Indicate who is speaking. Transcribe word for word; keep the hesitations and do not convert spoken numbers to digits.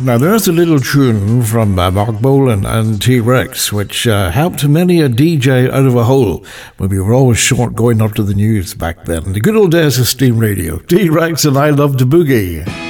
Speaker 1: Now, there's a little tune from uh, Mark Bolan and T-Rex, which uh, helped many a D J out of a hole when we were always short going up to the news back then. The good old days of steam radio. T-Rex and I Love to Boogie.